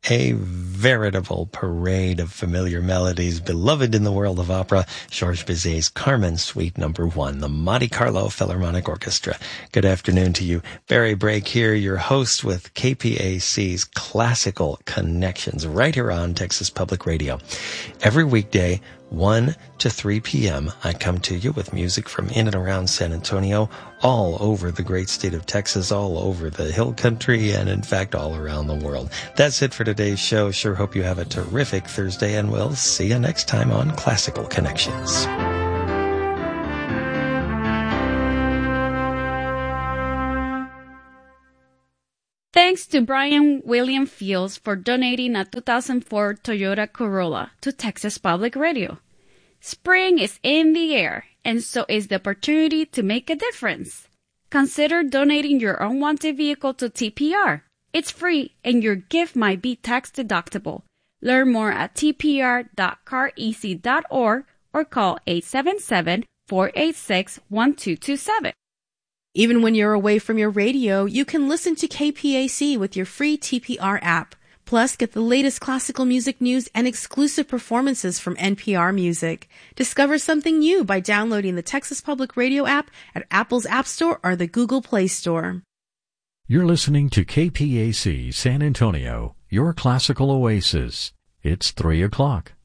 A veritable parade of familiar melodies, beloved in the world of opera, Georges Bizet's Carmen Suite No. 1, the Monte Carlo Philharmonic Orchestra. Good afternoon to you. Barry Brake here, your host with KPAC's Classical Connections, right here on Texas Public Radio. Every weekday, 1 to 3 p.m., I come to you with music from in and around San Antonio, all over the great state of Texas, all over the hill country, and in fact, all around the world. That's it for today's show. Sure hope you have a terrific Thursday, and we'll see you next time on Classical Connections. Thanks to Brian William Fields for donating a 2004 Toyota Corolla to Texas Public Radio. Spring is in the air, and so is the opportunity to make a difference. Consider donating your unwanted vehicle to TPR. It's free, and your gift might be tax deductible. Learn more at tpr.careasy.org or call 877-486-1227. Even when you're away from your radio, you can listen to KPAC with your free TPR app. Plus, get the latest classical music news and exclusive performances from NPR Music. Discover something new by downloading the Texas Public Radio app at Apple's App Store or the Google Play Store. You're listening to KPAC San Antonio, your classical oasis. It's 3 o'clock.